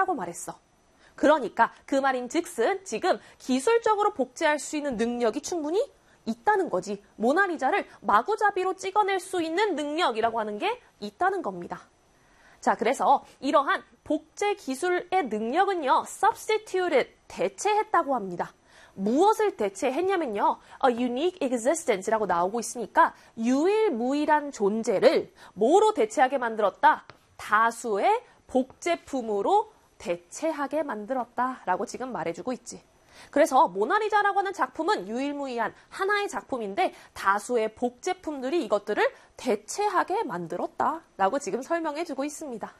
있다라고 말했어. 그러니까 그 말인 즉슨 지금 기술적으로 복제할 수 있는 능력이 충분히 있다는 거지. 모나리자를 마구잡이로 찍어낼 수 있는 능력이라고 하는 게 있다는 겁니다. 자, 그래서 이러한 복제 기술의 능력은요, substituted, 대체했다고 합니다. 무엇을 대체했냐면요, a unique existence라고 나오고 있으니까 유일무이한 존재를 뭐로 대체하게 만들었다? 다수의 복제품으로 대체하게 만들었다라고 지금 말해주고 있지. 그래서 모나리자라고 하는 작품은 유일무이한 하나의 작품인데 다수의 복제품들이 이것들을 대체하게 만들었다라고 지금 설명해주고 있습니다.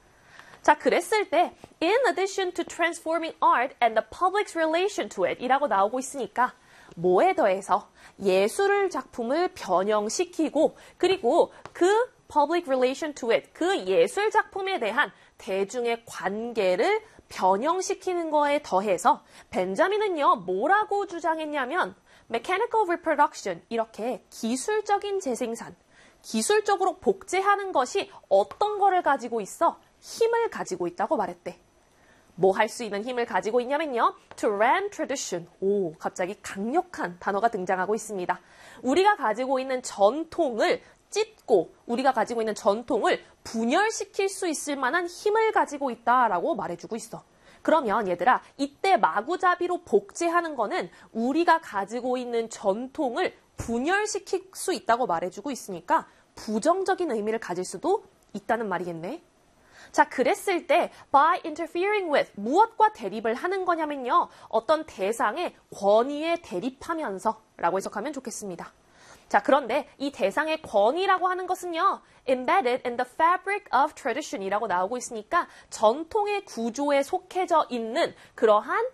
자, 그랬을 때 in addition to transforming art and the public's relation to it 이라고 나오고 있으니까 뭐에 더해서 예술 작품을 변형시키고 그리고 그 public relation to it, 그 예술 작품에 대한 대중의 관계를 변형시키는 거에 더해서 벤자민은요, 뭐라고 주장했냐면 mechanical reproduction, 이렇게 기술적인 재생산, 기술적으로 복제하는 것이 어떤 거를 가지고 있어? 힘을 가지고 있다고 말했대. 뭐 할 수 있는 힘을 가지고 있냐면요. to rend tradition. 오, 갑자기 강력한 단어가 등장하고 있습니다. 우리가 가지고 있는 전통을 찢고 우리가 가지고 있는 전통을 분열시킬 수 있을 만한 힘을 가지고 있다라고 말해주고 있어. 그러면 얘들아, 이때 마구잡이로 복제하는 거는 우리가 가지고 있는 전통을 분열시킬 수 있다고 말해주고 있으니까 부정적인 의미를 가질 수도 있다는 말이겠네. 자, 그랬을 때 by interfering with, 무엇과 대립을 하는 거냐면요. 어떤 대상의 권위에 대립하면서 라고 해석하면 좋겠습니다. 자, 그런데 이 대상의 권위라고 하는 것은요. embedded in the fabric of tradition 이라고 나오고 있으니까 전통의 구조에 속해져 있는 그러한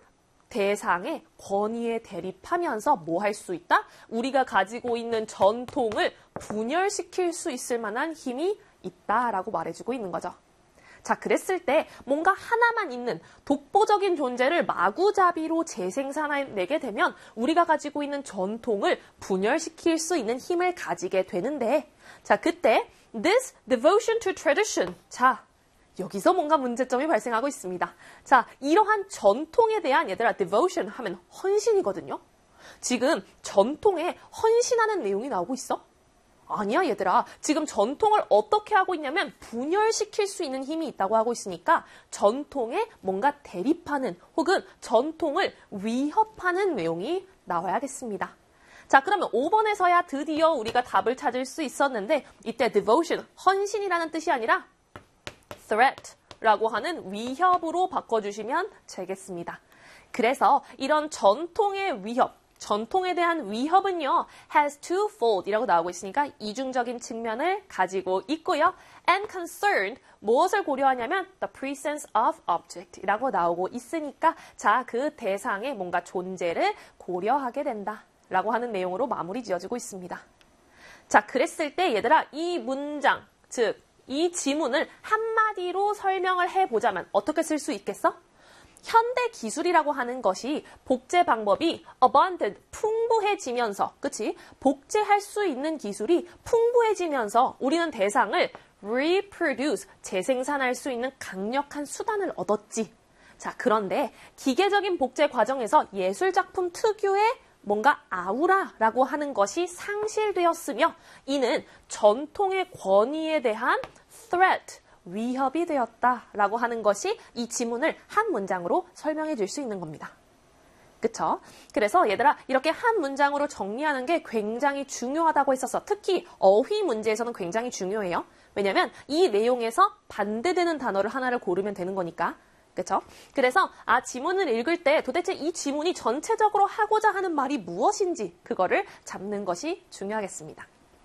대상의 권위에 대립하면서 뭐 할 수 있다? 우리가 가지고 있는 전통을 분열시킬 수 있을 만한 힘이 있다라고 말해주고 있는 거죠. 자, 그랬을 때 뭔가 하나만 있는 독보적인 존재를 마구잡이로 재생산해내게 되면 우리가 가지고 있는 전통을 분열시킬 수 있는 힘을 가지게 되는데, 자, 그때 this devotion to tradition, 자, 여기서 뭔가 문제점이 발생하고 있습니다. 자, 이러한 전통에 대한 얘들아 devotion 하면 헌신이거든요. 지금 전통에 헌신하는 내용이 나오고 있어? 아니야, 얘들아. 지금 전통을 어떻게 하고 있냐면 분열시킬 수 있는 힘이 있다고 하고 있으니까 전통에 뭔가 대립하는 혹은 전통을 위협하는 내용이 나와야겠습니다. 자, 그러면 5번에서야 드디어 우리가 답을 찾을 수 있었는데 이때 devotion, 헌신이라는 뜻이 아니라 threat라고 하는 위협으로 바꿔주시면 되겠습니다. 그래서 이런 전통의 위협, 전통에 대한 위협은요, has twofold 이라고 나오고 있으니까 이중적인 측면을 가지고 있고요. and concerned, 무엇을 고려하냐면 the presence of object 이라고 나오고 있으니까 자, 그 대상의 뭔가 존재를 고려하게 된다 라고 하는 내용으로 마무리 지어지고 있습니다. 자, 그랬을 때 얘들아, 이 문장, 즉 이 지문을 한마디로 설명을 해보자면 어떻게 쓸 수 있겠어? 현대 기술이라고 하는 것이 복제 방법이 abundant, 풍부해지면서, 그치? 복제할 수 있는 기술이 풍부해지면서 우리는 대상을 reproduce, 재생산할 수 있는 강력한 수단을 얻었지. 자, 그런데 기계적인 복제 과정에서 예술작품 특유의 뭔가 아우라라고 하는 것이 상실되었으며 이는 전통의 권위에 대한 threat, 위협이 되었다라고 하는 것이 이 지문을 한 문장으로 설명해 줄 수 있는 겁니다. 그쵸? 그래서 얘들아, 이렇게 한 문장으로 정리하는 게 굉장히 중요하다고 했었어. 특히 어휘 문제에서는 굉장히 중요해요. 왜냐면 이 내용에서 반대되는 단어를 하나를 고르면 되는 거니까. 그쵸? 그래서 지문을 읽을 때 도대체 이 지문이 전체적으로 하고자 하는 말이 무엇인지 그거를 잡는 것이 중요하겠습니다.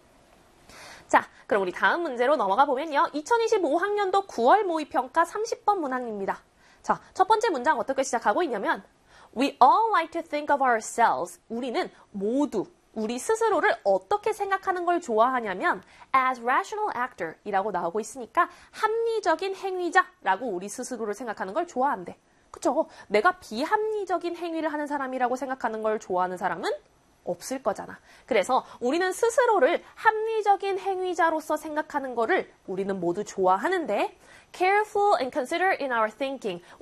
자, 그럼 우리 다음 문제로 넘어가 보면요. 2025학년도 9월 모의평가 30번 문항입니다. 자, 첫 번째 문장 어떻게 시작하고 있냐면 We all like to think of ourselves. 우리는 모두 우리 스스로를 어떻게 생각하는 걸 좋아하냐면 as rational actor 이라고 나오고 있으니까 합리적인 행위자라고 우리 스스로를 생각하는 걸 좋아한대. 그쵸? 내가 비합리적인 행위를 하는 사람이라고 생각하는 걸 좋아하는 사람은 없을 거잖아. 그래서 우리는 스스로를 합리적인 행위자로서 생각하는 거를 우리는 모두 좋아하는데 careful and considerate in our thinking.